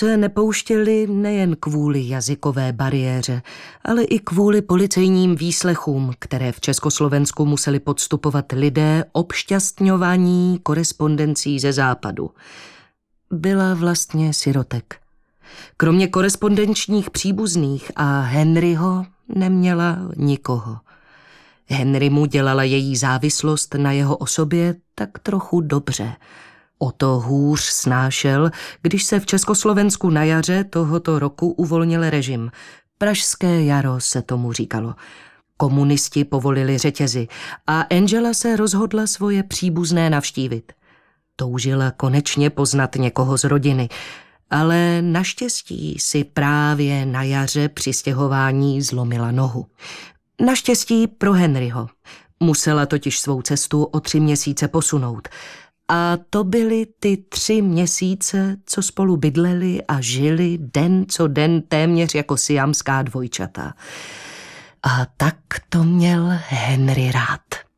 se nepouštěli nejen kvůli jazykové bariéře, ale i kvůli policejním výslechům, které v Československu museli podstupovat lidé obšťastňovaní korespondencí ze západu. Byla vlastně sirotek. Kromě korespondenčních příbuzných a Henryho neměla nikoho. Henry mu dělala její závislost na jeho osobě tak trochu dobře. O to hůř snášel, když se v Československu na jaře tohoto roku uvolnil režim. Pražské jaro se tomu říkalo. Komunisti povolili řetězy a Angela se rozhodla svoje příbuzné navštívit. Toužila konečně poznat někoho z rodiny, ale naštěstí si právě na jaře při stěhování zlomila nohu. Naštěstí pro Henryho. Musela totiž svou cestu o 3 měsíce posunout. A to byly ty 3 měsíce, co spolu bydleli a žili den co den téměř jako siamská dvojčata. A tak to měl Henry rád.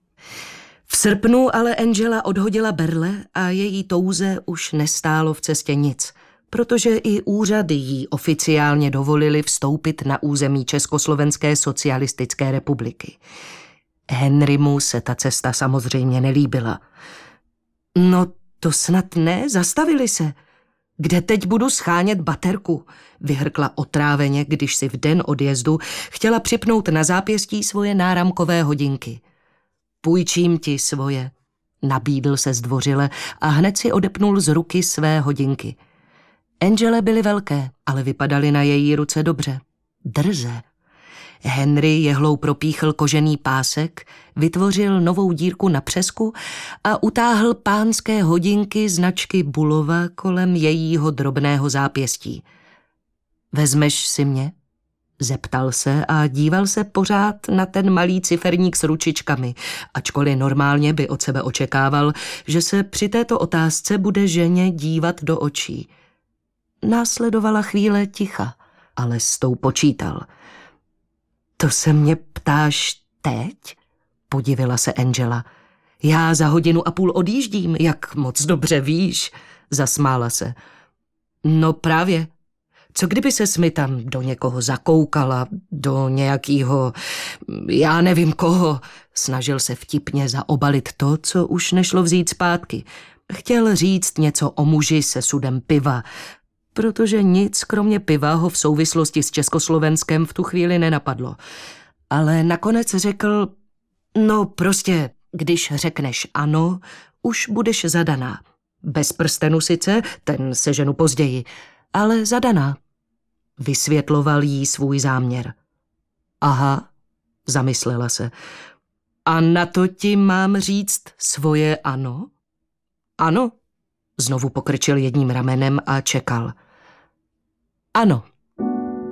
V srpnu ale Angela odhodila berle a její touze už nestálo v cestě nic, protože i úřady jí oficiálně dovolily vstoupit na území Československé socialistické republiky. Henrymu se ta cesta samozřejmě nelíbila. No to snad ne, zastavili se. Kde teď budu schánět baterku? Vyhrkla otráveně, když si v den odjezdu chtěla připnout na zápěstí svoje náramkové hodinky. Půjčím ti svoje, nabídl se zdvořile a hned si odepnul z ruky své hodinky. Angele byly velké, ale vypadaly na její ruce dobře. Drze. Henry jehlou propíchl kožený pásek, vytvořil novou dírku na přesku a utáhl pánské hodinky značky Bulova kolem jejího drobného zápěstí. Vezmeš si mě? Zeptal se a díval se pořád na ten malý ciferník s ručičkami, ačkoliv normálně by od sebe očekával, že se při této otázce bude ženě dívat do očí. Následovala chvíle ticha, ale s tou počítal. To se mě ptáš teď? Podivila se Angela. Já za 1,5 hodiny odjíždím, jak moc dobře víš, zasmála se. No právě. Co kdyby ses mi tam do někoho zakoukala, do nějakého, já nevím koho, snažil se vtipně zaobalit to, co už nešlo vzít zpátky. Chtěl říct něco o muži se sudem piva, protože nic kromě piva ho v souvislosti s Československem v tu chvíli nenapadlo. Ale nakonec řekl, no prostě, když řekneš ano, už budeš zadaná. Bez prstenu sice, ten seženu později, ale zadaná. Vysvětloval jí svůj záměr. Aha, zamyslela se. A na to ti mám říct svoje ano? Ano, znovu pokrčil jedním ramenem a čekal. Ano.